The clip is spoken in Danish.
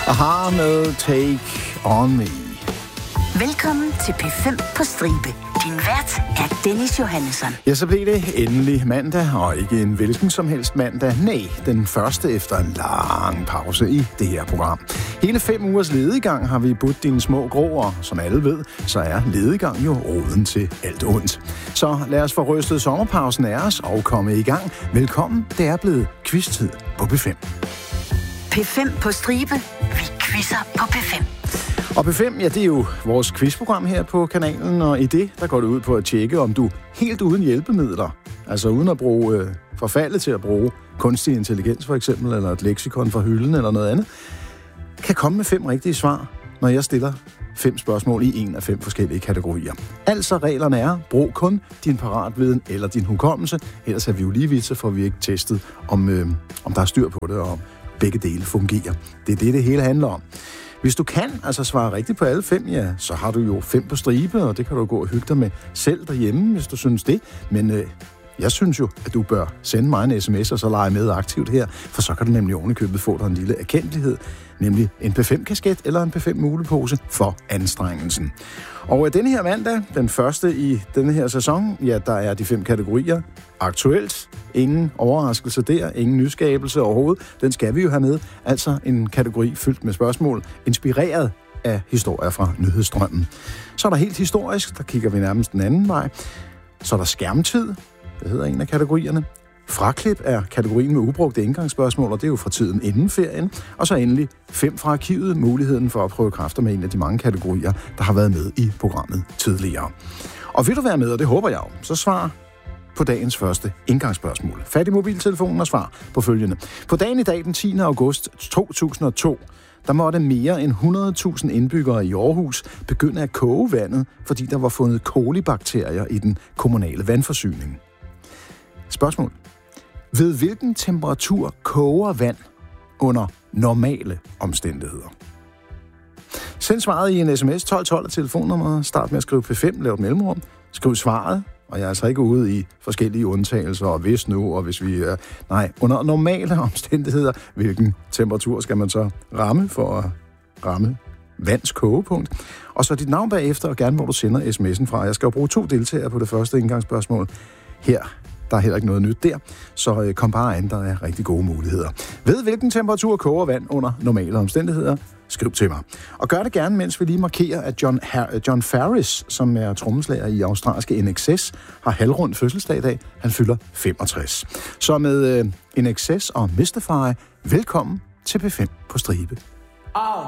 Aha med Take On Me. Velkommen til P5 på stribe. Din vært er Dennis Johannesson. Ja, så blev det endelig mandag, og ikke en hvilken som helst mandag. Nej, den første efter en lang pause i det her program. Hele 5 ugers lediggang har vi budt dine små grå, og som alle ved, så er lediggang jo roden til alt ondt. Så lad os få rystet sommerpausen af os og komme i gang. Velkommen, det er blevet quiz-tid på P5. P5 på stribe. Vi quizzer på P5. Og P5, ja, det er jo vores quizprogram her på kanalen, og i det, der går det ud på at tjekke, om du helt uden hjælpemidler, altså uden at bruge forfaldet til at bruge kunstig intelligens for eksempel, eller et leksikon fra hylden eller noget andet, kan komme med 5 rigtige svar, når jeg stiller 5 spørgsmål i en af 5 forskellige kategorier. Altså reglerne er, brug kun din paratviden eller din hukommelse, ellers er vi jo lige vidt, så får vi ikke testet, om der er styr på det, og om begge dele fungerer. Det er det hele handler om. Hvis du kan altså svare rigtigt på alle 5, ja, så har du jo 5 på stribe, og det kan du gå og hygge dig med selv derhjemme, hvis du synes det. Men jeg synes jo, at du bør sende mig en sms og så lege med aktivt her, for så kan du nemlig ovenikøbet få dig en lille erkendelighed, nemlig en P5-kasket eller en P5-mulepose for anstrengelsen. Og denne her mandag, den første i denne her sæson, ja, der er de 5 kategorier. Aktuelt, ingen overraskelse der, ingen nyskabelse overhovedet. Den skal vi jo have med. Altså en kategori fyldt med spørgsmål, inspireret af historier fra nyhedsstrømmen. Så er der helt historisk, der kigger vi nærmest den anden vej. Så er der skærmtid, det hedder en af kategorierne. Fraklip er kategorien med ubrugte indgangsspørgsmål, og det er jo fra tiden inden ferien. Og så endelig 5 fra arkivet, muligheden for at prøve kræfter med en af de mange kategorier, der har været med i programmet tidligere. Og vil du være med, og det håber jeg jo, så svar på dagens første indgangsspørgsmål. Fat i mobiltelefonen og svar på følgende. På dagen i dag, den 10. august 2002, der måtte mere end 100.000 indbyggere i Aarhus begynde at koge vandet, fordi der var fundet kolibakterier i den kommunale vandforsyning. Spørgsmål. Ved hvilken temperatur koger vand under normale omstændigheder? Send svaret i en sms 1212 af telefonnummeret. Start med at skrive P5, lav et mellemrum. Skriv svaret, og jeg er altså ikke ude i forskellige undtagelser, og hvis nu, og hvis vi nej, under normale omstændigheder, hvilken temperatur skal man så ramme for at ramme vands kogepunkt? Og så dit navn bagefter, og gerne hvor du sender sms'en fra. Jeg skal jo bruge 2 deltagere på det første indgangsspørgsmål. Her, der er heller ikke noget nyt der, så kom bare an, der er rigtig gode muligheder. Ved hvilken temperatur koger vand under normale omstændigheder? Skriv til mig. Og gør det gerne, mens vi lige markerer, at John Farris, som er trommeslager i australske INXS, har halvrund fødselsdag i dag. Han fylder 65. Så med INXS og Mystify, velkommen til P5 på stribe.